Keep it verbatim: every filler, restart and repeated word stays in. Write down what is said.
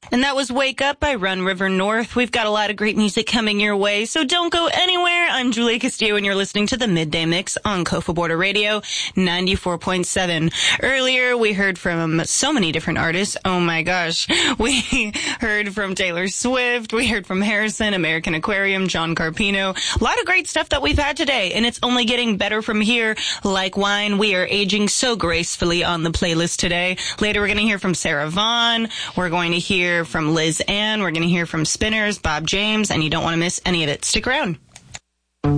And that was Wake Up by Run River North. We've got a lot of great music coming your way, so don't go anywhere. I'm Julia Castillo, and you're listening to the Midday Mix on Cofa Border Radio ninety-four point seven. Earlier, we heard from so many different artists. Oh my gosh. We heard from Taylor Swift. We heard from Harrison, American Aquarium, John Carpino. A lot of great stuff that we've had today, and it's only getting better from here. Like wine, we are aging so gracefully on the playlist today. Later, we're going to hear from Sarah Vaughan. We're going to hear from Liz Ann. We're going to hear from Spinners, Bob James, and you don't want to miss any of it. Stick around.